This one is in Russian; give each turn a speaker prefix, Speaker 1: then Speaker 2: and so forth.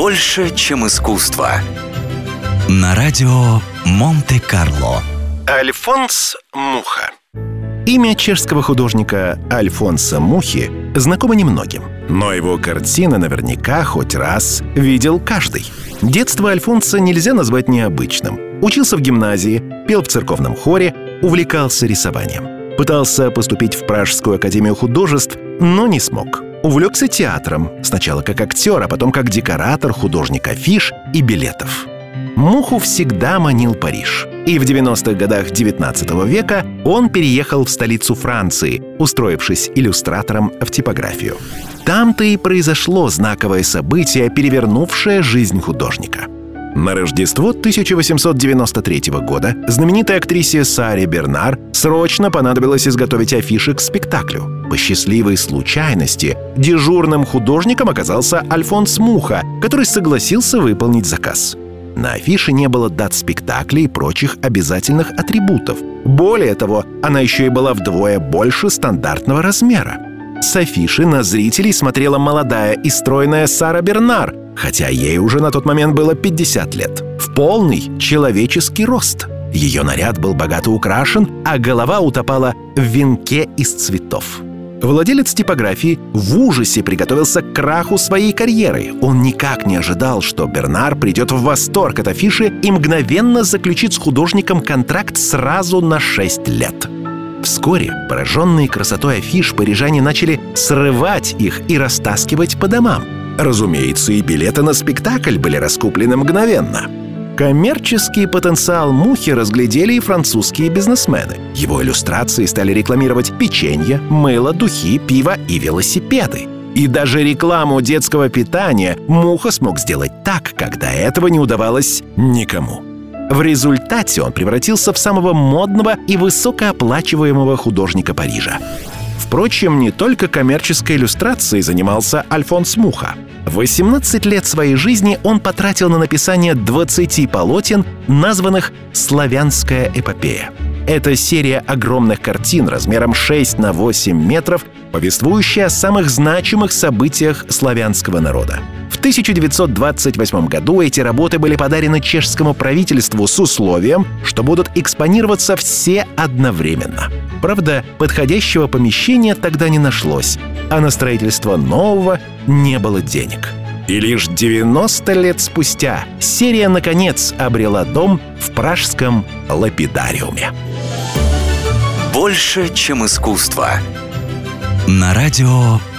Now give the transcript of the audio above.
Speaker 1: Больше, чем искусство. На радио Монте-Карло.
Speaker 2: Альфонс Муха. Имя чешского художника Альфонса Мухи знакомо немногим, но его картины наверняка хоть раз видел каждый. Детство Альфонса нельзя назвать необычным. Учился в гимназии, пел в церковном хоре, увлекался рисованием. Пытался поступить в Пражскую академию художеств, но не смог. Увлекся театром, сначала как актер, а потом как декоратор, художник афиш и билетов. Муху всегда манил Париж. И в 90-х годах 19 века он переехал в столицу Франции, устроившись иллюстратором в типографию. Там-то и произошло знаковое событие, перевернувшее жизнь художника. На Рождество 1893 года знаменитой актрисе Саре Бернар срочно понадобилось изготовить афиши к спектаклю. По счастливой случайности дежурным художником оказался Альфонс Муха, который согласился выполнить заказ. На афише не было дат спектакля и прочих обязательных атрибутов. Более того, она еще и была вдвое больше стандартного размера. С афиши на зрителей смотрела молодая и стройная Сара Бернар, хотя ей уже на тот момент было 50 лет. В полный человеческий рост. Ее наряд был богато украшен, а голова утопала в венке из цветов. Владелец типографии в ужасе приготовился к краху своей карьеры. Он никак не ожидал, что Бернар придет в восторг от афиши и мгновенно заключит с художником контракт сразу на 6 лет. Вскоре, пораженные красотой афиш, парижане начали срывать их и растаскивать по домам. Разумеется, и билеты на спектакль были раскуплены мгновенно. Коммерческий потенциал Мухи разглядели и французские бизнесмены. Его иллюстрации стали рекламировать печенье, мыло, духи, пиво и велосипеды. И даже рекламу детского питания Муха смог сделать так, как до этого не удавалось никому. В результате он превратился в самого модного и высокооплачиваемого художника Парижа. Впрочем, не только коммерческой иллюстрацией занимался Альфонс Муха. 18 лет своей жизни он потратил на написание 20 полотен, названных «Славянская эпопея». Это серия огромных картин размером 6 на 8 метров, повествующая о самых значимых событиях славянского народа. В 1928 году эти работы были подарены чешскому правительству с условием, что будут экспонироваться все одновременно. Правда, подходящего помещения тогда не нашлось, а на строительство нового не было денег. И лишь 90 лет спустя серия, наконец, обрела дом в пражском лапидариуме.
Speaker 1: Больше, чем искусство. На радио